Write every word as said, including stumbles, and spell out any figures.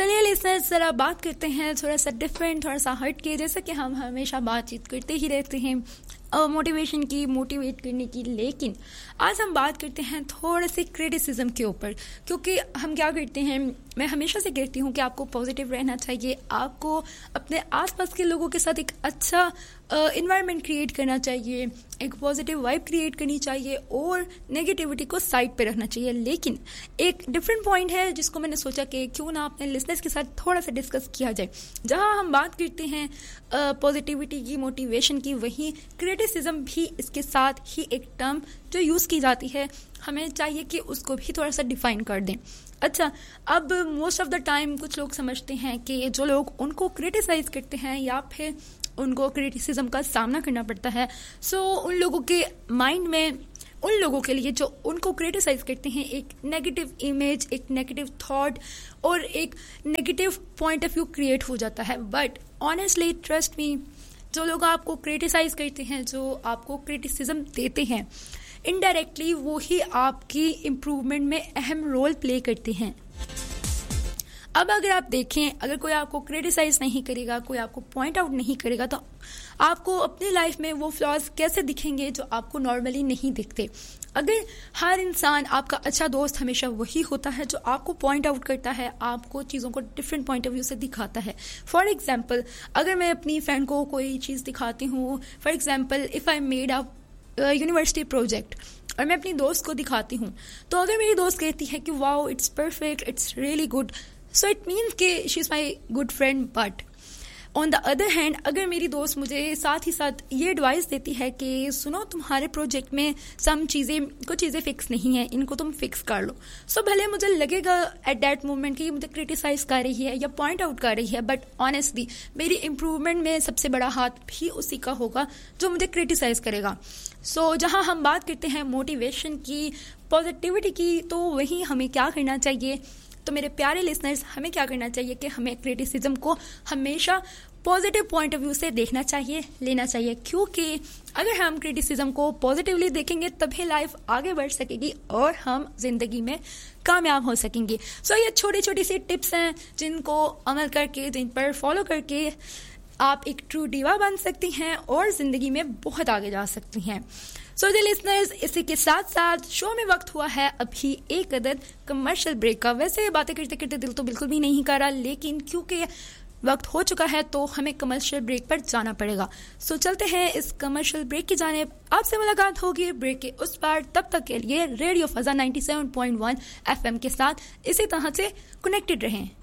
चलिए लिसनर्स, जरा बात करते हैं थोड़ा सा डिफरेंट, थोड़ा सा हट के, जैसे कि हम हमेशा बातचीत करते ही रहते हैं मोटिवेशन की, मोटिवेट करने की। लेकिन आज हम बात करते हैं थोड़ा सी क्रिटिसिज्म के ऊपर, क्योंकि हम क्या करते हैं, मैं हमेशा से कहती हूँ कि आपको पॉजिटिव रहना चाहिए, आपको अपने आसपास के लोगों के साथ एक अच्छा इन्वायरमेंट क्रिएट करना चाहिए, एक पॉजिटिव वाइब क्रिएट करनी चाहिए और नेगेटिविटी को साइड पे रखना चाहिए। लेकिन एक डिफरेंट पॉइंट है जिसको मैंने सोचा कि क्यों ना अपने लिसनर्स के साथ थोड़ा सा डिस्कस किया जाए। जहाँ हम बात करते हैं पॉजिटिविटी की, मोटिवेशन की, वहीं क्रिटिसिज्म भी इसके साथ ही एक टर्म जो यूज़ की जाती है, हमें चाहिए कि उसको भी थोड़ा सा डिफाइन कर दें। अच्छा, अब मोस्ट ऑफ द टाइम कुछ लोग समझते हैं कि जो लोग उनको क्रिटिसाइज करते हैं या फिर उनको क्रिटिसिज्म का सामना करना पड़ता है, सो so, उन लोगों के माइंड में, उन लोगों के लिए जो उनको क्रिटिसाइज करते हैं, एक नेगेटिव इमेज, एक नेगेटिव थॉट और एक negative point of view create हो जाता है। बट ऑनेस्टली ट्रस्ट मी, जो लोग आपको क्रिटिसाइज करते हैं, जो आपको क्रिटिसिज्म देते हैं, इनडायरेक्टली वो ही आपकी इम्प्रूवमेंट में अहम रोल प्ले करते हैं। अब अगर आप देखें, अगर कोई आपको क्रिटिसाइज नहीं करेगा, कोई आपको पॉइंट आउट नहीं करेगा, तो आपको अपनी लाइफ में वो फ्लॉज कैसे दिखेंगे जो आपको नॉर्मली नहीं दिखते। अगर हर इंसान, आपका अच्छा दोस्त हमेशा वही होता है जो आपको पॉइंट आउट करता है, आपको चीज़ों को डिफरेंट पॉइंट ऑफ व्यू से दिखाता है। फॉर एग्जाम्पल, अगर मैं अपनी फ्रेंड को कोई चीज़ दिखाती हूँ, for example if I made a university project और मैं अपनी दोस्त को दिखाती हूँ, तो अगर मेरी दोस्त कहती है कि wow it's perfect, it's really good, so it means कि she is my good friend. But on the other hand, अगर मेरी दोस्त मुझे साथ ही साथ ये एडवाइस देती है कि सुनो, तुम्हारे प्रोजेक्ट में सम चीज़ें, कुछ चीज़ें फिक्स नहीं है, इनको तुम फिक्स कर लो, सो so, भले मुझे लगेगा एट दैट मोमेंट कि ये मुझे क्रिटिसाइज कर रही है या पॉइंट आउट कर रही है, बट ऑनेस्टली मेरी इम्प्रूवमेंट में सबसे बड़ा हाथ भी उसी का होगा जो मुझे क्रिटिसाइज करेगा। सो so, जहाँ हम बात करते हैं मोटिवेशन की, पॉजिटिविटी की, तो वहीं हमें क्या करना चाहिए, तो मेरे प्यारे लिसनर्स, हमें क्या करना चाहिए कि हमें क्रिटिसिज्म को हमेशा पॉजिटिव पॉइंट ऑफ व्यू से देखना चाहिए, लेना चाहिए, क्योंकि अगर हम क्रिटिसिज्म को पॉजिटिवली देखेंगे तभी लाइफ आगे बढ़ सकेगी और हम जिंदगी में कामयाब हो सकेंगे। सो so, ये छोटी छोटी सी टिप्स हैं जिनको अमल करके, जिन पर फॉलो करके आप एक ट्रू डिवा बन सकती हैं और जिंदगी में बहुत आगे जा सकती हैं। सो so, लिसनर्स, इसी के साथ साथ शो में वक्त हुआ है अभी एक अदद कमर्शियल ब्रेक का। वैसे बातें करते करते दिल तो बिल्कुल भी नहीं कर रहा, लेकिन क्योंकि वक्त हो चुका है तो हमें कमर्शियल ब्रेक पर जाना पड़ेगा। सो so, चलते हैं इस कमर्शियल ब्रेक की जानिब। आपसे मुलाकात होगी ब्रेक के उस पार। तब तक के लिए radio फजा ninety seven point one FM के साथ इसी तरह से कनेक्टेड रहें।